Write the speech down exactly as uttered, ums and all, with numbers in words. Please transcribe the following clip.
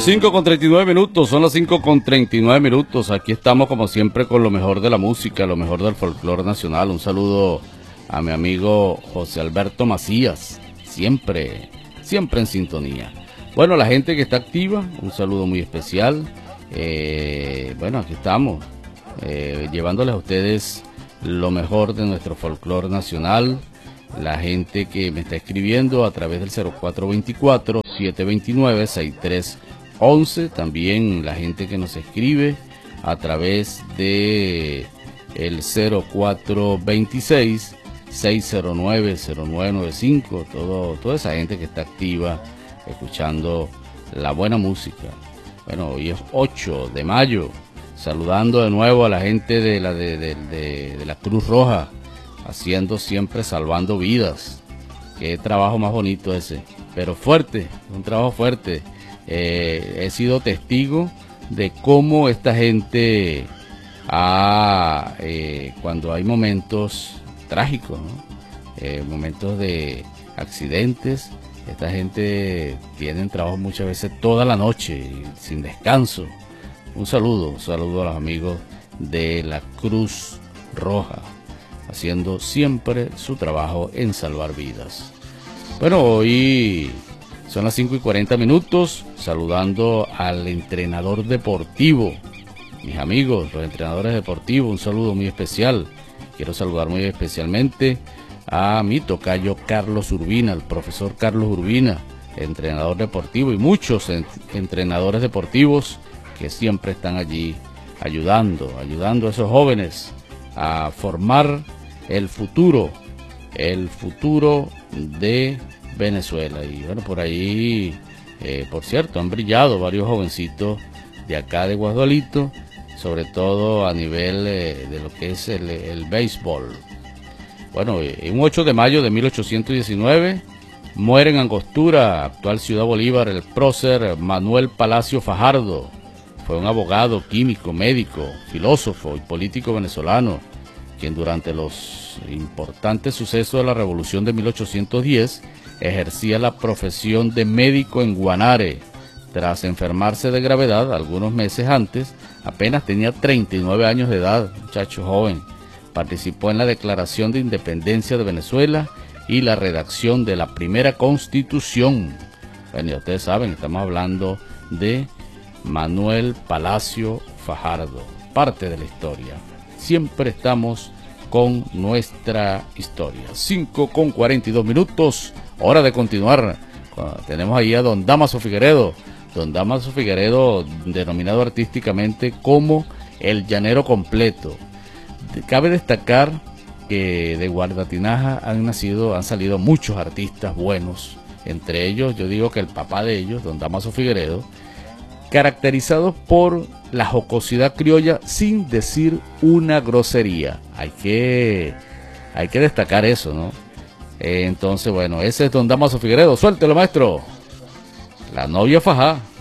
cinco con treinta y nueve minutos, son las cinco con treinta y nueve minutos. Aquí estamos como siempre con lo mejor de la música, lo mejor del folclore nacional. Un saludo a mi amigo José Alberto Macías, siempre, siempre en sintonía. Bueno, la gente que está activa, un saludo muy especial. Eh, bueno, aquí estamos, eh, llevándoles a ustedes lo mejor de nuestro folclore nacional. La gente que me está escribiendo a través del cero cuatro veinticuatro, siete veintinueve, sesenta y tres once. También la gente que nos escribe a través de el cero cuatro veintiséis, seiscientos nueve, cero nueve noventa y cinco. Todo, toda esa gente que está activa escuchando la buena música. Bueno, hoy es ocho de mayo. Saludando de nuevo a la gente de la, de, de, de, de la Cruz Roja, haciendo siempre, salvando vidas. Qué trabajo más bonito ese, pero fuerte, un trabajo fuerte. Eh, he sido testigo de cómo esta gente, ha, eh, cuando hay momentos trágicos, ¿no? eh, momentos de accidentes, esta gente tiene trabajo muchas veces toda la noche, sin descanso. Un saludo, un saludo a los amigos de la Cruz Roja, haciendo siempre su trabajo en salvar vidas. Bueno, hoy son las cinco y cuarenta minutos, saludando al entrenador deportivo, mis amigos, los entrenadores deportivos, un saludo muy especial. Quiero saludar muy especialmente a mi tocayo Carlos Urbina, el profesor Carlos Urbina, entrenador deportivo, y muchos ent entrenadores deportivos que siempre están allí ayudando, ayudando a esos jóvenes a formar el futuro, el futuro de Venezuela. Y bueno, por ahí, eh, por cierto, han brillado varios jovencitos de acá de Guasdualito, sobre todo a nivel eh, de lo que es el, el béisbol. Bueno, en un ocho de mayo de mil ochocientos diecinueve muere en Angostura, actual Ciudad Bolívar, el prócer Manuel Palacio Fajardo. Fue un abogado, químico, médico, filósofo y político venezolano, quien durante los importantes sucesos de la Revolución de mil ochocientos diez ejercía la profesión de médico en Guanare. Tras enfermarse de gravedad algunos meses antes, apenas tenía treinta y nueve años de edad, muchacho joven. Participó en la Declaración de Independencia de Venezuela y la redacción de la primera Constitución. Bueno, ya ustedes saben, estamos hablando de Manuel Palacio Fajardo, parte de la historia. Siempre estamos con nuestra historia. cinco con cuarenta y dos minutos, hora de continuar. Tenemos ahí a don Damaso Figueredo, don Damaso Figueredo, denominado artísticamente como el Llanero Completo. Cabe destacar que de Guardatinaja han nacido, han salido muchos artistas buenos, entre ellos yo digo que el papá de ellos, don Damaso Figueredo, caracterizados por la jocosidad criolla sin decir una grosería. Hay que, hay que destacar eso, ¿no? Eh, entonces, bueno, ese es don Damaso Figueredo. Suéltelo, maestro. La novia fajá.